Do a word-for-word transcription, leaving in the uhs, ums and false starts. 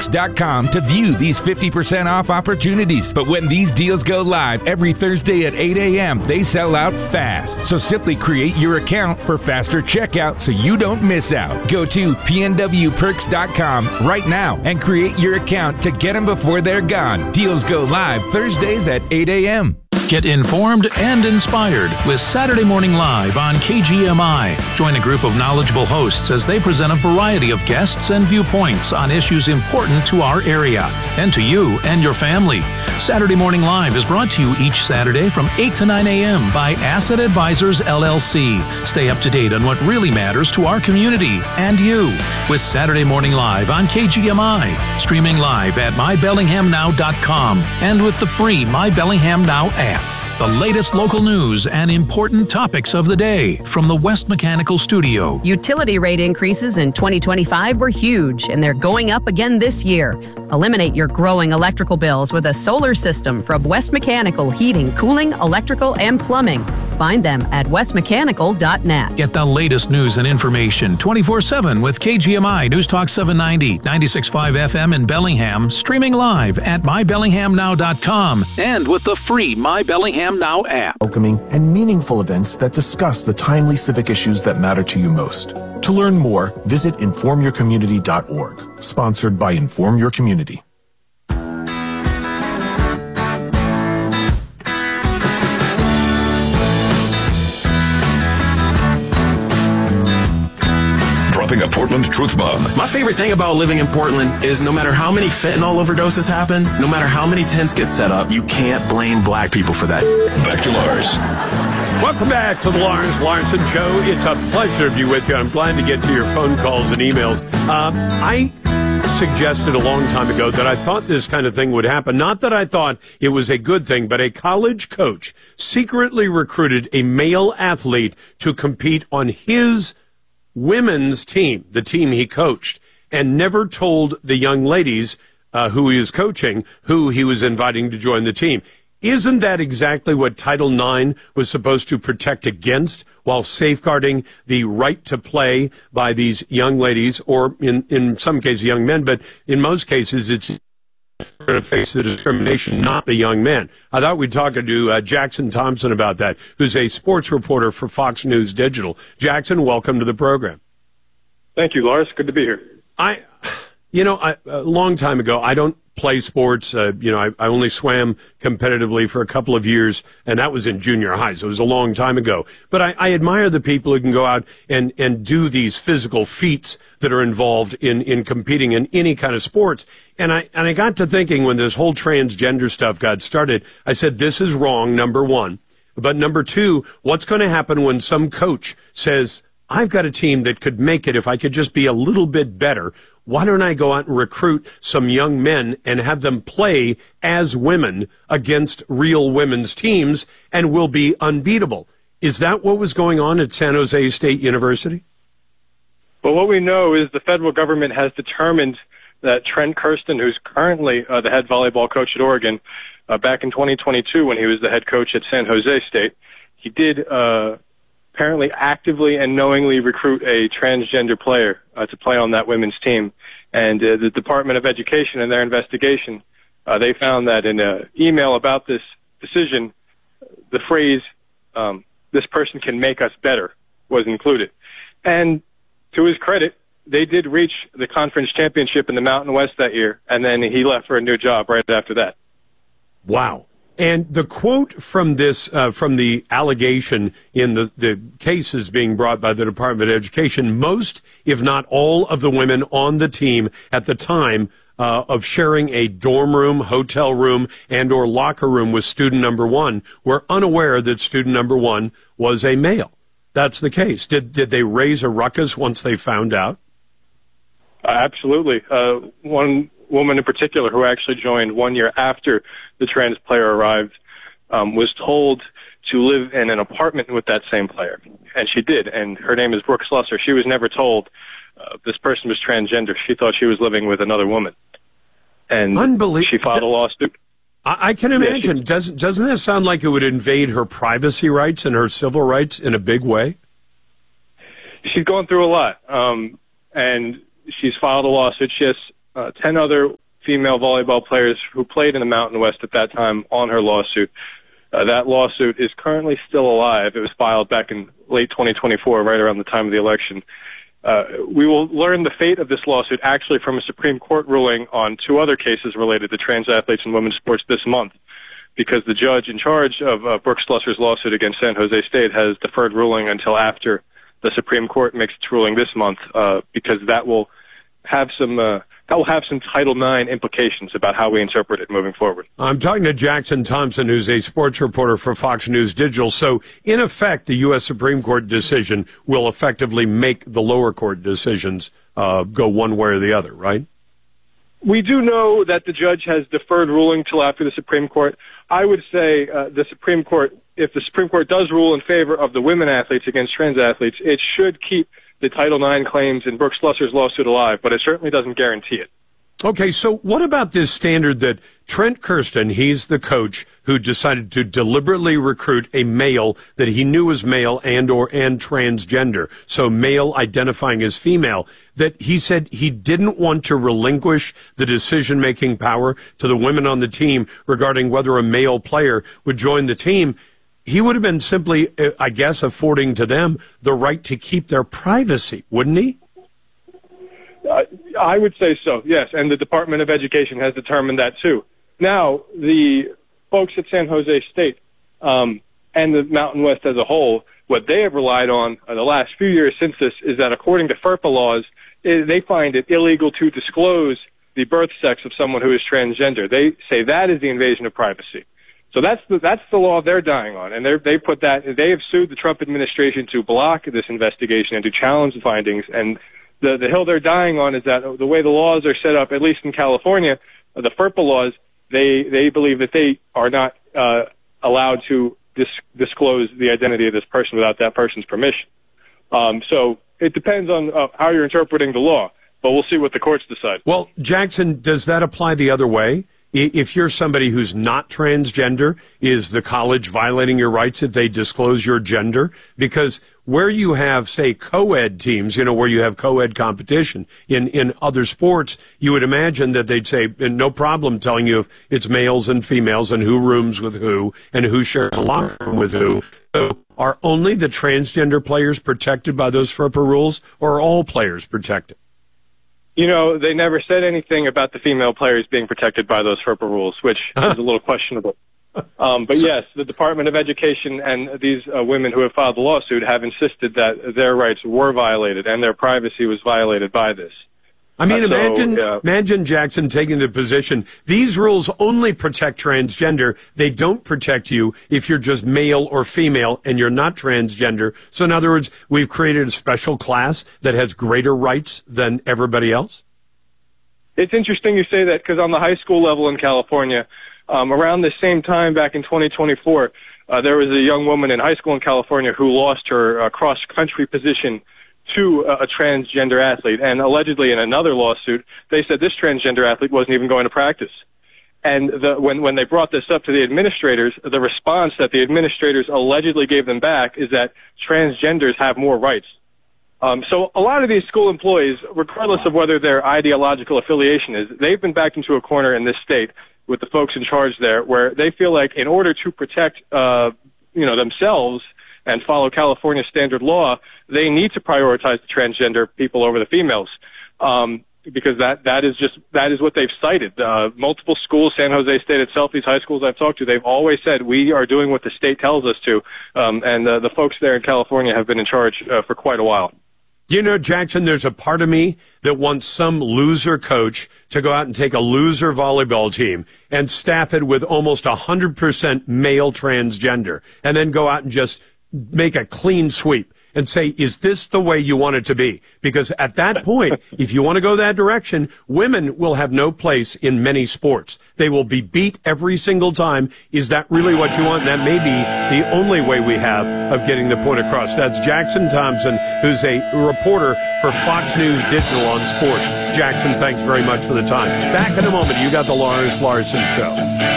perks dot com to view these fifty percent off opportunities. But when these deals go live every Thursday at eight a.m., they sell out fast. So simply create your account for faster checkout so you don't miss out. Go to p n w perks dot com right now and create your account to get them before they're gone. Deals go live Thursdays at eight a.m. Get informed and inspired with Saturday Morning Live on K G M I. Join a group of knowledgeable hosts as they present a variety of guests and viewpoints on issues important to our area and to you and your family. Saturday Morning Live is brought to you each Saturday from eight to nine a.m. by Asset Advisors, L L C. Stay up to date on what really matters to our community and you with Saturday Morning Live on K G M I, streaming live at my bellingham now dot com and with the free My Bellingham Now app. The latest local news and important topics of the day from the West Mechanical Studio. Utility rate increases in twenty twenty-five were huge, and they're going up again this year. Eliminate your growing electrical bills with a solar system from West Mechanical Heating, Cooling, Electrical, and Plumbing. Find them at west mechanical dot net. Get the latest news and information twenty-four seven with K G M I News Talk seven ninety, ninety-six point five F M in Bellingham, streaming live at my bellingham now dot com and with the free My Bellingham Now app. Welcoming and meaningful events that discuss the timely civic issues that matter to you most. To learn more, visit inform your community dot org. Sponsored by Inform Your Community. Dropping a Portland truth bomb. My favorite thing about living in Portland is no matter how many fentanyl overdoses happen, no matter how many tents get set up, you can't blame black people for that. Back to Lars. Welcome back to the Lars Larson Show. It's a pleasure to be with you. I'm glad to get to your phone calls and emails. Um, I suggested a long time ago that I thought this kind of thing would happen. Not that I thought it was a good thing, but a college coach secretly recruited a male athlete to compete on his women's team, the team he coached, and never told the young ladies uh, who he was coaching who he was inviting to join the team. Isn't that exactly what Title nine was supposed to protect against while safeguarding the right to play by these young ladies, or in, in some cases young men, but in most cases it's going to face the discrimination, not the young men. I thought we'd talk to uh, Jackson Thompson about that, who's a sports reporter for Fox News Digital. Jackson, welcome to the program. Thank you, Lars. Good to be here. I, you know, I, a long time ago, I don't play sports. Uh, you know, I, I only swam competitively for a couple of years, and that was in junior high, so it was a long time ago. But I, I admire the people who can go out and, and do these physical feats that are involved in, in competing in any kind of sports. And I, and I got to thinking when this whole transgender stuff got started, I said, this is wrong, number one. But number two, what's going to happen when some coach says, I've got a team that could make it if I could just be a little bit better? Why don't I go out and recruit some young men and have them play as women against real women's teams, and we'll be unbeatable? Is that what was going on at San Jose State University? Well, what we know is the federal government has determined that Trent Kirsten, who's currently uh, the head volleyball coach at Oregon, uh, back in twenty twenty-two when he was the head coach at San Jose State, he did uh, apparently actively and knowingly recruit a transgender player uh, to play on that women's team. And uh, the Department of Education, in their investigation, uh, they found that in an email about this decision, the phrase, um, this person can make us better, was included. And to his credit, they did reach the conference championship in the Mountain West that year, and then he left for a new job right after that. Wow. And the quote from this, uh, from the allegation in the, the cases being brought by the Department of Education, most, if not all, of the women on the team at the time uh, of sharing a dorm room, hotel room, and or locker room with student number one were unaware that student number one was a male. That's the case. Did did they raise a ruckus once they found out? Uh, absolutely. Uh, one woman in particular who actually joined one year after the trans player arrived um, was told to live in an apartment with that same player. And she did. And her name is Brooke Slusser. She was never told uh, this person was transgender. She thought she was living with another woman. And she filed a lawsuit. I, I can imagine. Yeah, she, doesn't, doesn't that sound like it would invade her privacy rights and her civil rights in a big way? She's going through a lot. Um, and she's filed a lawsuit. She has uh, ten other female volleyball players who played in the Mountain West at that time on her lawsuit. Uh, that lawsuit is currently still alive. It was filed back in late twenty twenty-four, right around the time of the election. Uh, we will learn the fate of this lawsuit actually from a Supreme Court ruling on two other cases related to trans athletes in women's sports this month, because the judge in charge of uh, Brooke Slusser's lawsuit against San Jose State has deferred ruling until after the Supreme Court makes its ruling this month, uh, because that will have some uh, that will have some Title nine implications about how we interpret it moving forward. I'm talking to Jackson Thompson, who's a sports reporter for Fox News Digital. So, in effect, the U S Supreme Court decision will effectively make the lower court decisions uh, go one way or the other, right? We do know that the judge has deferred ruling till after the Supreme Court. I would say uh, the Supreme Court, if the Supreme Court does rule in favor of the women athletes against trans athletes, it should keep the Title nine claims in Brooke Slusser's lawsuit alive, but it certainly doesn't guarantee it. Okay, so what about this standard that Trent Kirsten, he's the coach who decided to deliberately recruit a male that he knew was male and or and transgender, so male identifying as female, that he said he didn't want to relinquish the decision-making power to the women on the team regarding whether a male player would join the team. He would have been simply, I guess, affording to them the right to keep their privacy, wouldn't he? Uh, I would say so, yes, and the Department of Education has determined that too. Now, the folks at San Jose State um, and the Mountain West as a whole, what they have relied on uh, the last few years since this is that according to FERPA laws, it, they find it illegal to disclose the birth sex of someone who is transgender. They say that is the invasion of privacy. So that's the that's the law they're dying on, and they they put that they have sued the Trump administration to block this investigation and to challenge the findings. And the the hill they're dying on is that the way the laws are set up, at least in California, the FERPA laws, they they believe that they are not uh, allowed to dis- disclose the identity of this person without that person's permission. Um, so it depends on uh, how you're interpreting the law, but we'll see what the courts decide. Well, Jackson, does that apply the other way? If you're somebody who's not transgender, is the college violating your rights if they disclose your gender? Because where you have, say, co-ed teams, you know, where you have co-ed competition in, in other sports, you would imagine that they'd say, no problem telling you if it's males and females and who rooms with who and who shares a locker room with who. So are only the transgender players protected by those FERPA rules, or are all players protected? You know, they never said anything about the female players being protected by those FERPA rules, which is a little questionable. Um, but yes, the Department of Education and these uh, women who have filed the lawsuit have insisted that their rights were violated and their privacy was violated by this. I mean, uh, so, imagine, yeah. imagine Jackson taking the position, these rules only protect transgender. They don't protect you if you're just male or female and you're not transgender. So in other words, we've created a special class that has greater rights than everybody else? It's interesting you say that, because on the high school level in California, um, around the same time back in twenty twenty-four, uh, there was a young woman in high school in California who lost her uh, cross-country position to a, a transgender athlete. And allegedly in another lawsuit, they said this transgender athlete wasn't even going to practice. And the, when, when they brought this up to the administrators, the response that the administrators allegedly gave them back is that transgenders have more rights. Um, so a lot of these school employees, regardless of whether their ideological affiliation is, they've been backed into a corner in this state with the folks in charge there, where they feel like in order to protect, uh, you know, themselves and follow California standard law, they need to prioritize the transgender people over the females, um, because that that is just that is what they've cited. Uh, multiple schools, San Jose State itself, these high schools I've talked to, they've always said we are doing what the state tells us to, um, and uh, the folks there in California have been in charge uh, for quite a while. You know, Jackson, there's a part of me that wants some loser coach to go out and take a loser volleyball team and staff it with almost one hundred percent male transgender, and then go out and just make a clean sweep and say, is this the way you want it to be? Because at that point, if you want to go that direction, women will have no place in many sports. They will be beat every single time. Is that really what you want? And that may be the only way we have of getting the point across. That's Jackson Thompson, who's a reporter for Fox News Digital on sports. Jackson, thanks very much for the time. Back in a moment, you got the Lars Larson Show.